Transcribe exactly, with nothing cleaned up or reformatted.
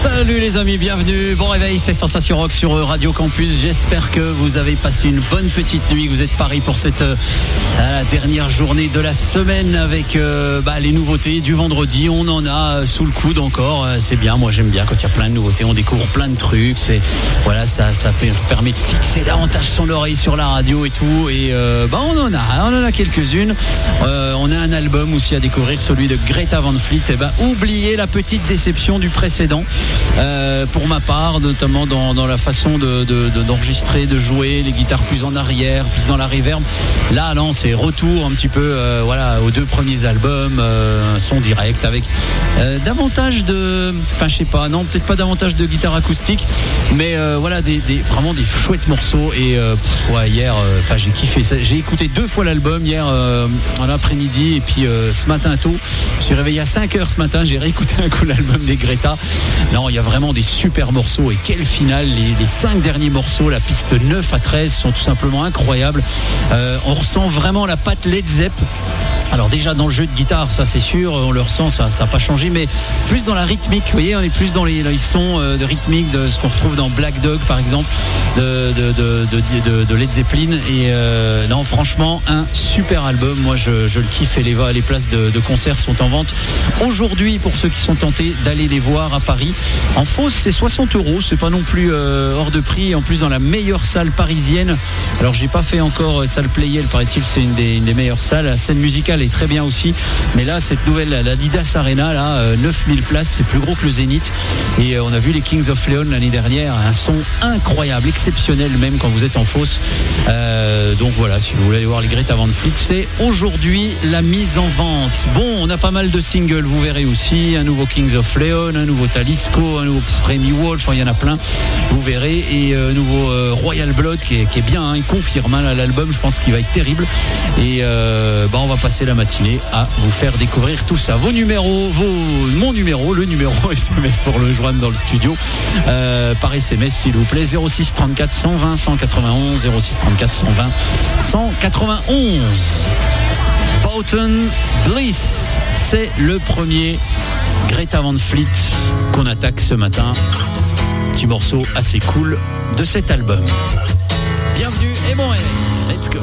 Salut les amis, bienvenue, bon réveil, c'est Sensation Rock sur Radio Campus. J'espère que vous avez passé une bonne petite nuit, que vous êtes parés pour cette euh, la dernière journée de la semaine avec euh, bah, les nouveautés du vendredi. On en a euh, sous le coude encore, euh, c'est bien, moi j'aime bien quand il y a plein de nouveautés, on découvre plein de trucs. C'est, voilà, ça, ça permet de fixer davantage son oreille sur la radio et tout. Et euh, bah, on en a, on en a quelques-unes. Euh, on a un album aussi à découvrir, celui de Greta Van Fleet. Et bah, oubliez la petite déception du précédent. Euh, pour ma part, notamment dans, dans la façon de, de, de, d'enregistrer, de jouer, les guitares plus en arrière, plus dans la reverb. Là, non, c'est retour un petit peu euh, voilà, aux deux premiers albums, euh, un son direct avec euh, davantage de... Enfin, je sais pas, non, peut-être pas davantage de guitare acoustique, mais euh, voilà, des, des, vraiment des chouettes morceaux. Et euh, pff, ouais, hier, enfin, euh, j'ai kiffé ça. J'ai écouté deux fois l'album hier euh, en après-midi et puis euh, ce matin tôt. Je me suis réveillé à cinq heures ce matin, j'ai réécouté un coup l'album des Greta. Non, il y a vraiment des super morceaux et quelle finale. Les, les cinq derniers morceaux, la piste neuf à treize sont tout simplement incroyables. Euh, on ressent vraiment la patte Led Zepp. Alors déjà dans le jeu de guitare, ça c'est sûr, on le ressent, ça n'a pas changé, mais plus dans la rythmique, vous voyez, on est plus dans les, les sons euh, de rythmique de ce qu'on retrouve dans Black Dog par exemple, de, de, de, de, de, de Led Zeppelin. Et euh, non, franchement, un super album, moi je, je le kiffe. Et les, les places de, de concert sont en vente aujourd'hui pour ceux qui sont tentés d'aller les voir à Paris. En Fosse, c'est soixante euros, c'est pas non plus euh, hors de prix, en plus dans la meilleure salle parisienne. Alors j'ai pas fait encore salle Playel, paraît-il, c'est une des, une des meilleures salles. La scène musicale est très bien aussi, mais là cette nouvelle, la Didas Arena là, euh, neuf mille places, c'est plus gros que le Zénith. Et euh, on a vu les Kings of Leon l'année dernière, un son incroyable, exceptionnel même quand vous êtes en Fosse. Euh, donc voilà, si vous voulez aller voir les Greta Van Fleet, c'est aujourd'hui la mise en vente. Bon, on a pas mal de singles, vous verrez aussi, un nouveau Kings of Leon, un nouveau Talisco, un nouveau Remy Wolf, enfin il y en a plein, vous verrez. Et euh, nouveau euh, Royal Blood qui est, qui est bien, hein, il confirme hein, l'album, je pense qu'il va être terrible. Et euh, bah, on va passer la matinée à vous faire découvrir tout ça. Vos numéros, vos, mon numéro, le numéro S M S pour le joindre dans le studio, euh, par S M S s'il vous plaît, zéro six trente-quatre cent vingt cent quatre-vingt-onze, zéro six trente-quatre cent vingt cent quatre-vingt-onze. Boughton Bliss, c'est le premier Greta Van Fleet qu'on attaque ce matin. Petit morceau assez cool de cet album. Bienvenue et bon réveil. Let's go.